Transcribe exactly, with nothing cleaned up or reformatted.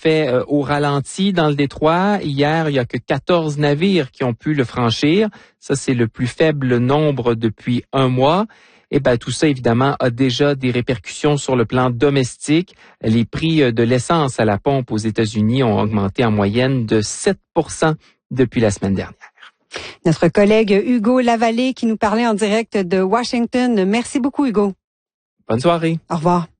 fait euh, au ralenti dans le détroit. Hier, il y a que quatorze navires qui ont pu le franchir. Ça, c'est le plus faible nombre depuis un mois. Et ben tout ça, évidemment, a déjà des répercussions sur le plan domestique. Les prix de l'essence à la pompe aux États-Unis ont augmenté en moyenne de sept pour cent depuis la semaine dernière. Notre collègue Hugo Lavallée qui nous parlait en direct de Washington. Merci beaucoup, Hugo. Bonne soirée. Au revoir.